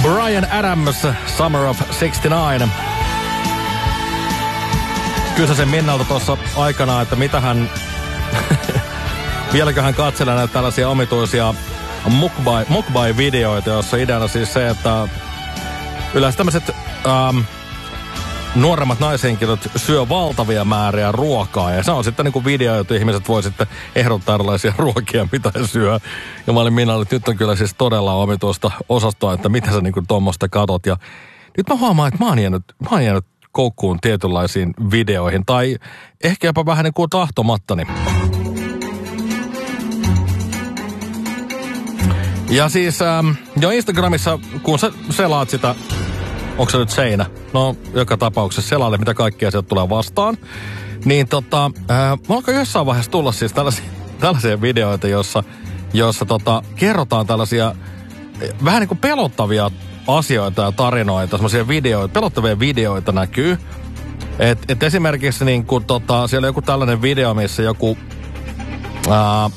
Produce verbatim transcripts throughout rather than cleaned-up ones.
Bryan Adams, Summer of sixty-nine. Kysäsin Minnalta tuossa aikana, että mitä hän... Vieläkö hän katselee näitä tällaisia omituisia mukbang-videoita, jossa ideana siis se, että yleensä tämmöiset ähm, nuoremmat naishenkilöt syö valtavia määriä ruokaa. Ja se on sitten niinku video, että ihmiset voi sitten ehdottaa erilaisia ruokia, mitä he syö. Ja mä olin Minnalle, että nyt on kyllä siis todella omituista osastoa, että mitä sä niinku tuommoista katot. Ja nyt mä huomaan, että mä oon jäänyt, mä oon jäänyt koukkuun tietynlaisiin videoihin. Tai ehkä jopa vähän niin kuin tahtomattani. Ja siis ähm, jo Instagramissa, kun sä selaat sitä, onko se nyt seinä? No, joka tapauksessa selaalle, mitä kaikkia sieltä tulee vastaan. Niin tota, äh, mä alkaa jossain vaiheessa tulla siis tällaisia, tällaisia videoita, jossa, jossa tota, kerrotaan tällaisia vähän niin kuin pelottavia asioita ja tarinoita, semmoisia videoita, pelottavia videoita näkyy. Et, et esimerkiksi niin kuin tota, siellä on joku tällainen video, missä joku, äh,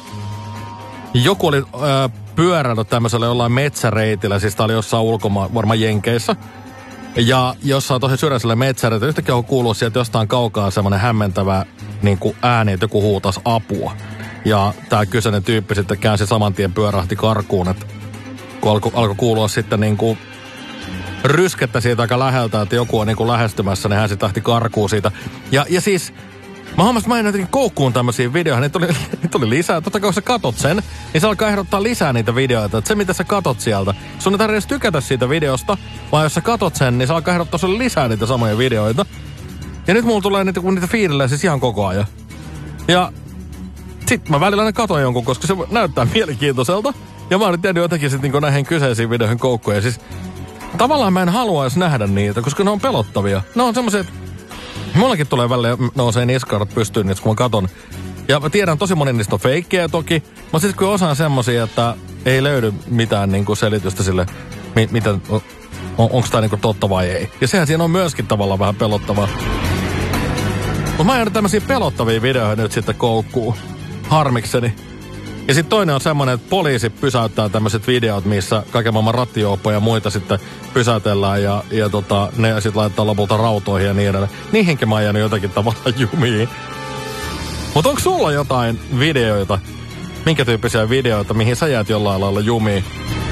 joku oli... Äh, pyörännyt tämmöisellä jollain metsäreitillä, siis tää oli jossain ulkomaan, varmaan Jenkeissä. Ja jossain tosi syrjäisellä metsäreitillä, yhtäkkiä on kuullut sieltä jostain kaukaa semmoinen hämmentävä niin kuin ääni, että joku huutas apua. Ja tää kyseinen tyyppi sitten käänsi saman tien pyörähti karkuun, että kun alkoi alko kuulua sitten niin kuin ryskettä siitä aika läheltä, että joku on niin kuin lähestymässä, niin hän sitten lähti karkuun siitä. Ja, ja siis... Mä huomasin, että mä en jotenkin koukkuun tämmöisiä videoita, niitä oli, niitä oli lisää. Totta kai kun sä katot sen, niin se alkaa ehdottaa lisää niitä videoita. Että se mitä sä katot sieltä, sun ei tarvitse edes tykätä siitä videosta, vaan jos sä katot sen, niin se alkaa ehdottaa sulle lisää niitä samoja videoita. Ja nyt mulla tulee niitä, kun niitä fiirillee siis ihan koko ajan. Ja sit mä välillä aina katon jonkun, koska se näyttää mielenkiintoiselta. Ja mä oon nyt jäänyt jotenkin sit niinku näihin kyseisiin videoihin koukkuun. Ja siis tavallaan mä en haluaisi nähdä niitä, koska ne on pelottavia. Ne on semmoset... Mullakin tulee välillä nousee niskarat pystyyn, niin kun mä katon. Ja mä tiedän, tosi moni niistä on feikkejä toki. Mutta sitten kun osa on semmosia, että ei löydy mitään niinku selitystä sille, mi- mitä, on, onko tää niinku totta vai ei. Ja sehän siinä on myöskin tavallaan vähän pelottavaa. Mutta mä jäänyt tämmösiä pelottavia videoita nyt sitten koukkuun. Harmikseni. Ja sitten toinen on semmoinen, että poliisi pysäyttää tämmöiset videot, missä kaiken maailman rattijuoppoja ja muita sitten pysäytellään ja, ja tota, ne sitten laittaa lopulta rautoihin ja niin edelleen. Niihinkin mä oon jäänyt jotakin tavallaan jumiin. Mutta onko sulla jotain videoita, minkä tyyppisiä videoita, mihin sä jäät jollain lailla jumiin?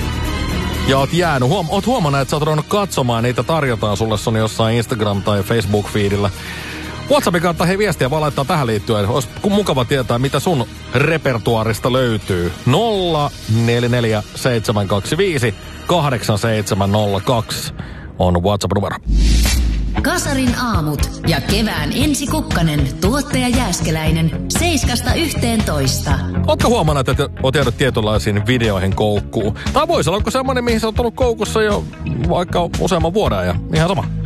Ja oot jäänyt, huom- oot huomannut, että sä oot ruvennut katsomaan, niitä tarjotaan sulle sun jossain Instagram- tai Facebook-feedillä. WhatsAppin kautta hei viestiä vaan laittaa tähän liittyen. Olisi mukava tietää, mitä sun repertuaarista löytyy. nolla neljä neljä seitsemän kaksi viisi kahdeksan seitsemän nolla kaksi on WhatsApp-numero. Kasarin aamut ja kevään Ensi Kukkanen, tuottaja Jääskeläinen, seiskasta yhteentoista. Ootko huomannut, että oot jäänyt tietynlaisiin videoihin koukkuun? Tai voisi olla semmoinen, mihin sä oot ollut koukussa jo vaikka useamman vuoden ja ihan sama.